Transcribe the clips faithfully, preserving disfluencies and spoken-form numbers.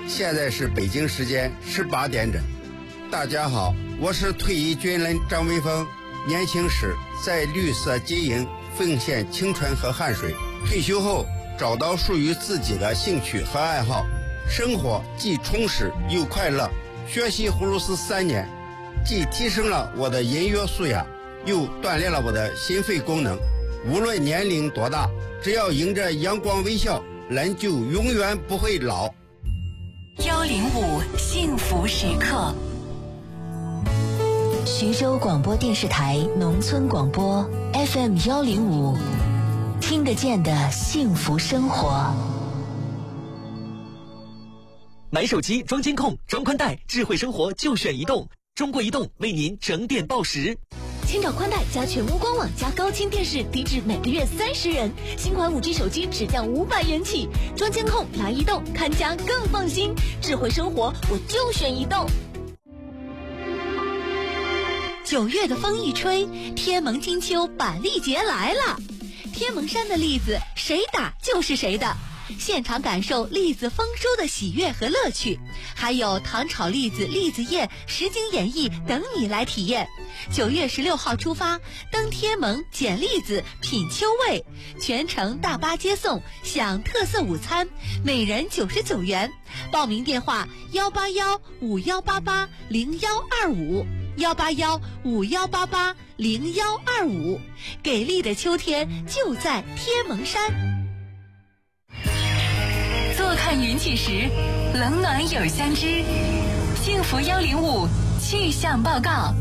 现在是北京时间十八点整。大家好，我是退役军人张威峰。年轻时在绿色经营奉献青春和汗水，退休后找到属于自己的兴趣和爱好，生活既充实又快乐。学习葫芦丝三年，既提升了我的音乐素养，又锻炼了我的心肺功能。无论年龄多大，只要迎着阳光微笑，人就永远不会老。 幺零五幸福时刻，徐州广播电视台农村广播 F M 幺零五，听得见的幸福生活。 买手机装监控装宽带，智慧生活就选移动。中国移动为您整点报时。 千兆宽带加全屋官网加高清电视，低至每个月三十元。新款 五 G 手机只降五百元起，装监控来移动，看家更放心。智慧生活，我就选移动。 九月的风一吹，天盟金秋板栗节来了。天盟山的栗子，谁打就是谁的。现场感受栗子丰收的喜悦和乐趣，还有糖炒栗子、栗子宴、实景演绎等你来体验。九月十六号出发，登天盟捡栗子品秋味，全程大巴接送，享特色午餐，每人九十九元。报名电话幺八幺五幺八八零幺二五幺八幺五幺八八零幺二五。给力的秋天就在天盟山。 坐看云起时，冷暖有相知。幸福幺零五气象报告。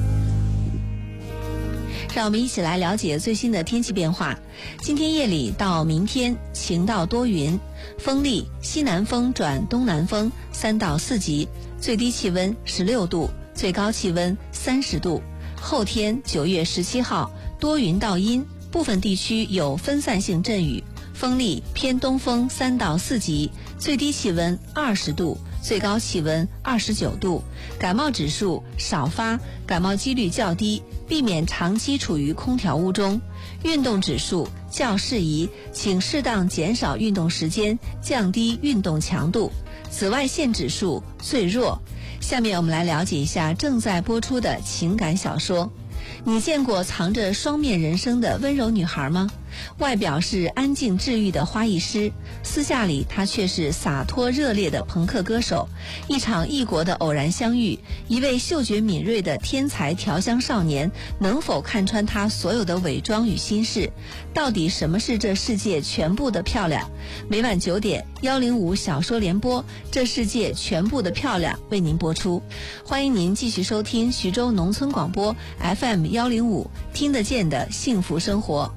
让我们一起来了解最新的天气变化。今天夜里到明天晴到多云，风力西南风转东南风三到四级，最低气温十六度，最高气温三十度。后天九月十七号多云到阴，部分地区有分散性阵雨，风力偏东风三到四级，最低气温二十度，最高气温二十九度。感冒指数少发，感冒几率较低，避免长期处于空调屋中。运动指数较适宜，请适当减少运动时间，降低运动强度。紫外线指数最弱。下面我们来了解一下正在播出的情感小说。你见过藏着双面人生的温柔女孩吗？外表是安静治愈的花艺师，私下里她却是洒脱热烈的朋克歌手。一场异国的偶然相遇，一位嗅觉敏锐的天才调香少年，能否看穿她所有的伪装与心事？到底什么是这世界全部的漂亮？每晚九点幺零五小说联播，这世界全部的漂亮为您播出。欢迎您继续收听徐州农村广播 F M 幺零五，听得见的幸福生活。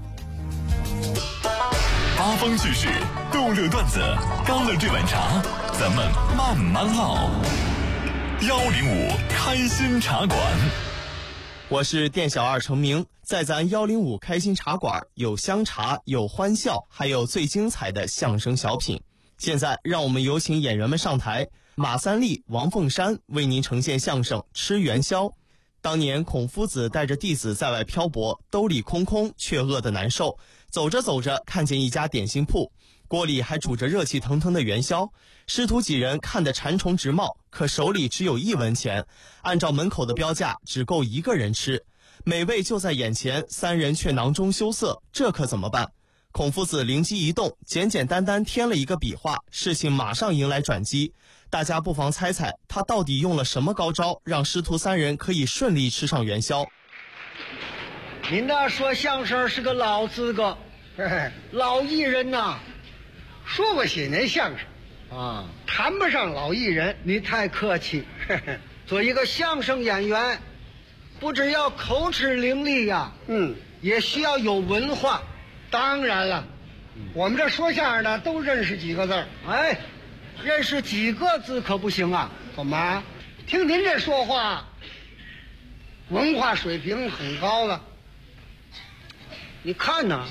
八方趣事，逗乐段子，干了这碗茶，咱们慢慢唠。幺零五开心茶馆， 我是店小二程明，在咱幺零五开心茶馆有香茶，有欢笑，还有最精彩的相声小品。现在让我们有请演员们上台，马三立、王凤山为您呈现相声《吃元宵》。当年孔夫子带着弟子在外漂泊，兜里空空，却饿得难受。走着走着，看见一家点心铺，锅里还煮着热气腾腾的元宵。师徒几人看得馋虫直冒，可手里只有一文钱，按照门口的标价，只够一个人吃。美味就在眼前，三人却囊中羞涩，这可怎么办？孔夫子灵机一动，简简单单添了一个笔画，事情马上迎来转机。大家不妨猜猜，他到底用了什么高招，让师徒三人可以顺利吃上元宵？ 您那说相声是个老资格，嘿嘿，老艺人呐，说过些年相声啊，谈不上老艺人。你太客气，嘿嘿，做一个相声演员，不只要口齿伶俐呀，嗯，也需要有文化。当然了，我们这说相声的都认识几个字儿，哎，认识几个字可不行啊！怎么？听您这说话，文化水平很高了。你看呢？